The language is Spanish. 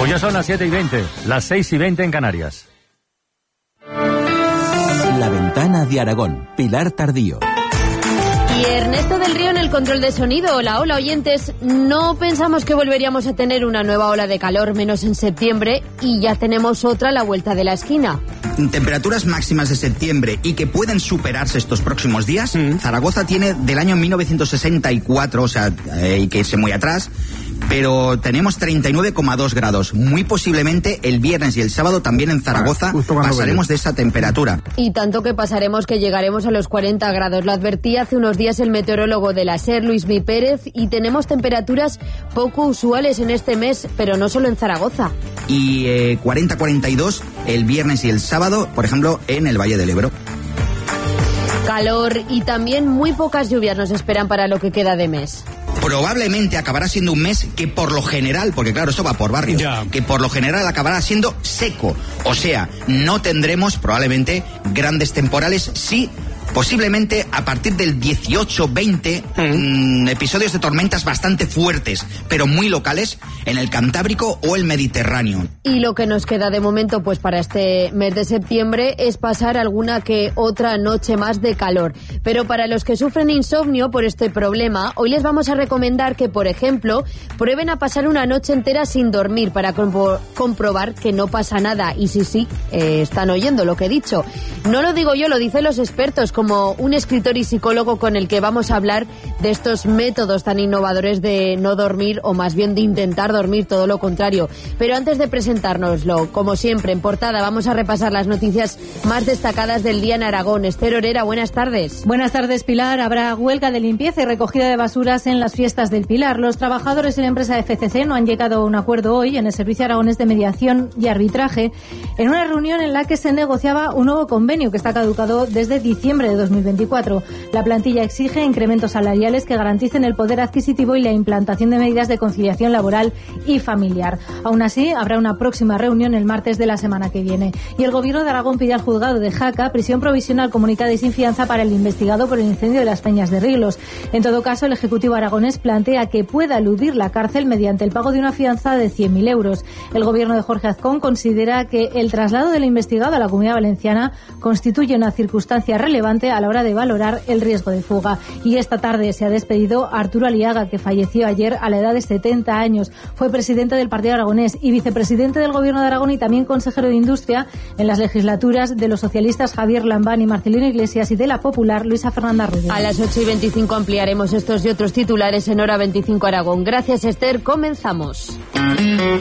Pues ya son las 7:20, las 6:20 en Canarias. La Ventana de Aragón, Pilar Tardío. Y Ernesto del Río en el control de sonido. Hola, oyentes. No pensamos que volveríamos a tener una nueva ola de calor, menos en septiembre, y ya tenemos otra a la vuelta de la esquina. Temperaturas máximas de septiembre y que pueden superarse estos próximos días. Zaragoza tiene del año 1964, o sea, y que es muy atrás, pero tenemos 39,2 grados. Muy posiblemente el viernes y el sábado también en Zaragoza pasaremos de esa temperatura. Y tanto que pasaremos que llegaremos a los 40 grados. Lo advertía hace unos días el meteorólogo de la SER, Luis Mi Pérez, y tenemos temperaturas poco usuales en este mes, pero no solo en Zaragoza. Y 40-42 el viernes y el sábado, por ejemplo, en el Valle del Ebro. Calor y también muy pocas lluvias nos esperan para lo que queda de mes. Probablemente acabará siendo un mes que por lo general, porque claro, esto va por barrios, que por lo general acabará siendo seco. O sea, no tendremos probablemente grandes temporales, sí, posiblemente a partir del 18-20 episodios de tormentas bastante fuertes, pero muy locales en el Cantábrico o el Mediterráneo. Y lo que nos queda de momento, pues para este mes de septiembre, es pasar alguna que otra noche más de calor. Pero para los que sufren insomnio por este problema, hoy les vamos a recomendar que, por ejemplo, prueben a pasar una noche entera sin dormir para comprobar que no pasa nada. Y sí, están oyendo lo que he dicho. No lo digo yo, lo dicen los expertos, como un escritor y psicólogo con el que vamos a hablar de estos métodos tan innovadores de no dormir, o más bien de intentar dormir, todo lo contrario. Pero antes de presentárnoslo, como siempre, en portada vamos a repasar las noticias más destacadas del día en Aragón. Esther Orera, buenas tardes. Buenas tardes, Pilar. Habrá huelga de limpieza y recogida de basuras en las fiestas del Pilar. Los trabajadores y la empresa FCC no han llegado a un acuerdo hoy en el Servicio Aragonés de Mediación y Arbitraje, en una reunión en la que se negociaba un nuevo convenio que está caducado desde diciembre de 2024. La plantilla exige incrementos salariales que garanticen el poder adquisitivo y la implantación de medidas de conciliación laboral y familiar. Aún así, habrá una próxima reunión el martes de la semana que viene. Y el Gobierno de Aragón pide al juzgado de Jaca prisión provisional comunicada y sin fianza para el investigado por el incendio de las Peñas de Riglos. En todo caso, el Ejecutivo aragonés plantea que pueda eludir la cárcel mediante el pago de una fianza de 100.000 euros. El Gobierno de Jorge Azcón considera que el traslado del investigado a la Comunidad Valenciana constituye una circunstancia relevante a la hora de valorar el riesgo de fuga. Y esta tarde se ha despedido Arturo Aliaga, que falleció ayer a la edad de 70 años. Fue presidente del Partido Aragonés y vicepresidente del Gobierno de Aragón y también consejero de Industria en las legislaturas de los socialistas Javier Lambán y Marcelino Iglesias y de la popular Luisa Fernanda Rubio. A las 8:25 ampliaremos estos y otros titulares en Hora 25 Aragón. Gracias, Esther. Comenzamos.